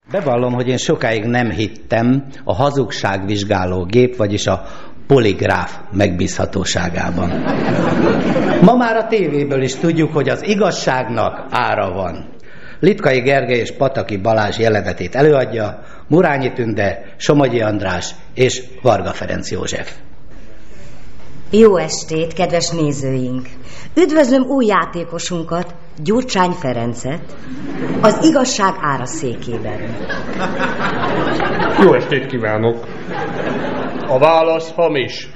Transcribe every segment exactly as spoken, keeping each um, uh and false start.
Bevallom, hogy én sokáig nem hittem a hazugságvizsgáló gép, vagyis a poligráf megbízhatóságában. Ma már a tévéből is tudjuk, hogy az igazságnak ára van. Litkai Gergely és Pataki Balázs jelenetét előadja Murányi Tünde, Somogyi András és Varga Ferenc József. Jó estét, kedves nézőink! Üdvözlöm új játékosunkat, Gyurcsány Ferencet, az igazság ára székében. Jó estét kívánok! A válasz hamis.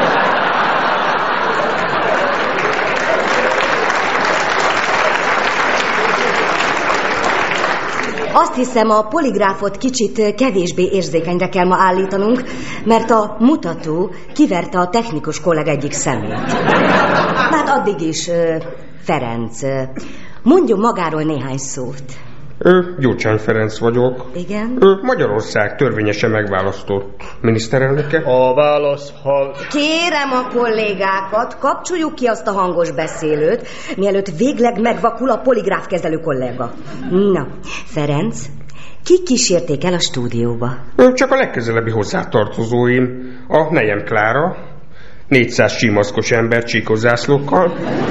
Azt hiszem, a poligráfot kicsit kevésbé érzékenyre kell ma állítanunk, mert a mutató kiverte a technikus kollega egyik szemét. Hát addig is, Ferenc, mondjon magáról néhány szót. Ő, Gyurcsány Ferenc vagyok. Igen? Ő Magyarország törvényesen megválasztott miniszterelnöke. A válasz ha... Kérem a kollégákat, kapcsoljuk ki azt a hangos beszélőt, mielőtt végleg megvakul a poligráf kezelő kollega. Na, Ferenc, kik kísérték el a stúdióba? Ő csak a legközelebbi hozzátartozóim. A nejem Klára, négyszáz símaszkos ember csíkozászlókkal,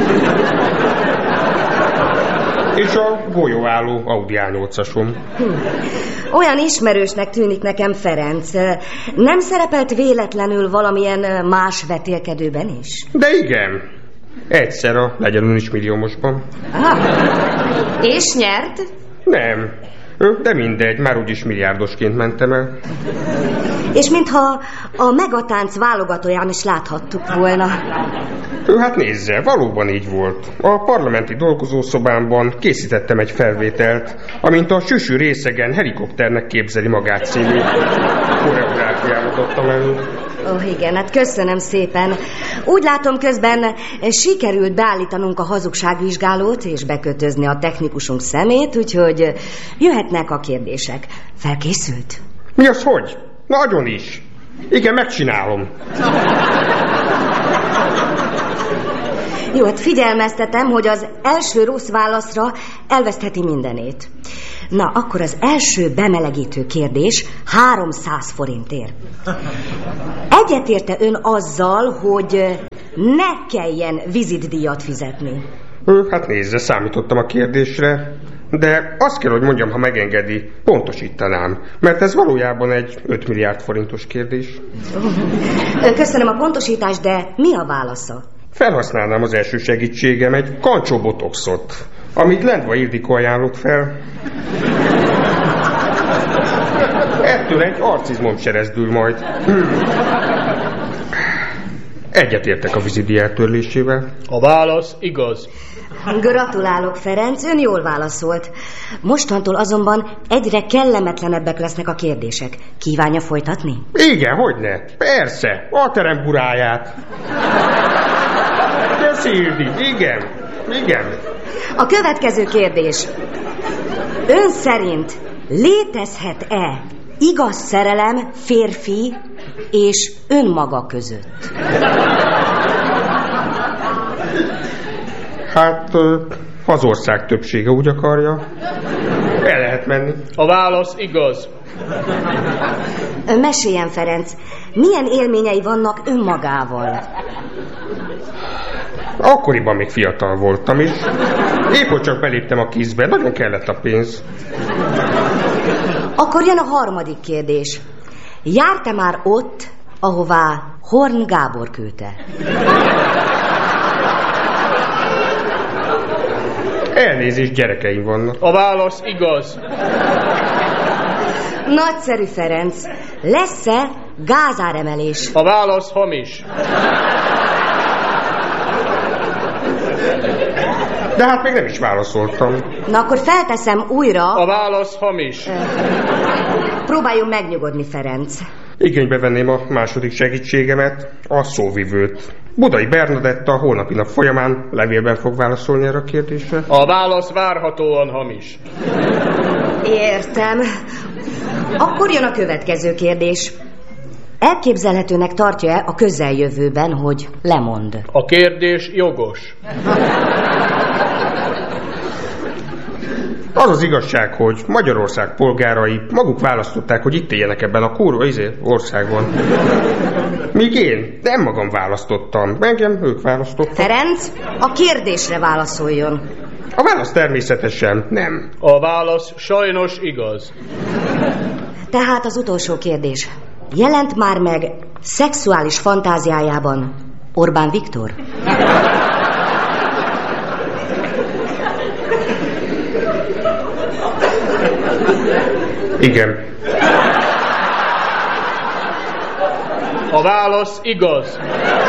és a golyóálló Audi á nyolcasom. Hm. Olyan ismerősnek tűnik nekem Ferenc. Nem szerepelt véletlenül valamilyen más vetélkedőben is? De igen. Egyszer a Legyen is milliómosban. Ah. És nyert? Nem. De mindegy, már úgyis milliárdosként mentem el. És mintha a Megatánc válogatóján is láthattuk volna. Ő, hát nézze, valóban így volt. A parlamenti dolgozószobámban készítettem egy felvételt, amint a Süsű részegen helikopternek képzeli magát című koreográfiámat adtam elő. Ó, oh, igen, hát köszönöm szépen. Úgy látom, közben sikerült beállítanunk a hazugságvizsgálót és bekötözni a technikusunk szemét, úgyhogy jöhetnek a kérdések. Felkészült? Mi az, hogy? Nagyon is. Igen, megcsinálom. Jó, hát figyelmeztetem, hogy az első rossz válaszra elvesztheti mindenét. Na, akkor az első bemelegítő kérdés háromszáz forintért. Egyetérte ön azzal, hogy ne kelljen vizitdíjat fizetni? Ő, hát nézze, számítottam a kérdésre, de azt kell, hogy mondjam, ha megengedi, pontosítanám, mert ez valójában egy öt milliárd forintos kérdés. Köszönöm a pontosítást, de mi a válasza? Felhasználnám az első segítségem, egy kancsóbotoxot, amit Lendva Ildikó ajánlott fel. Ettől egy arcizmom se rezdül majd. Egyetértek a vízidíj eltörlésével. A válasz igaz. Gratulálok, Ferenc, ön jól válaszolt. Mostantól azonban egyre kellemetlenebbek lesznek a kérdések. Kívánja folytatni? Igen, hogyne. Persze, a terem buráját. Köszi, Ildi. Igen, igen. A következő kérdés. Ön szerint létezhet-e igaz szerelem férfi és önmaga között? Hát az ország többsége úgy akarja. El lehet menni. A válasz igaz. Meséljen, Ferenc, milyen élményei vannak önmagával? Akkoriban még fiatal voltam is. Épp hogy csak beléptem a kizbe, nagyon kellett a pénz. Akkor jön a harmadik kérdés. Járt-e már ott, ahová Horn Gábor küldte? Elnézést, gyerekeim vannak. A válasz igaz. Nagyszerű, Ferenc. Lesz-e gázáremelés? A válasz hamis. De hát még nem is válaszoltam. Na akkor felteszem újra. A válasz hamis. Próbáljon megnyugodni, Ferenc. Igénybe venném a második segítségemet, a szóvivőt. Budai Bernadetta a holnapi nap folyamán levélben fog válaszolni erre a kérdésre. A válasz várhatóan hamis. Értem. Akkor jön a következő kérdés. Elképzelhetőnek tartja-e a közeljövőben, hogy lemond? A kérdés jogos. Az az igazság, hogy Magyarország polgárai maguk választották, hogy itt éljenek ebben a kurva izé országban. Míg én nem magam választottam. Engem ők választottak. Ferenc, a kérdésre válaszoljon. A válasz természetesen nem. A válasz sajnos igaz. Tehát az utolsó kérdés. Jelent már meg szexuális fantáziájában Orbán Viktor? Igen. A válasz igaz.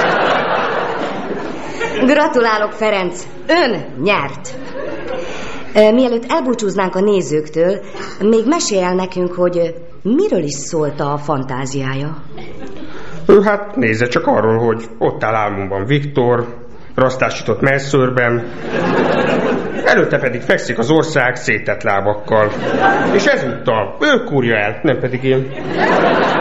Gratulálok, Ferenc! Ön nyert! Mielőtt elbúcsúznánk a nézőktől, még mesélj el nekünk, hogy miről is szólt a fantáziája. Ő hát nézze csak arról, hogy ott áll álmomban Viktor, rasztásított mellszőrben, előtte pedig fekszik az ország szétett lábakkal. És ezúttal ő kúrja el, nem pedig én.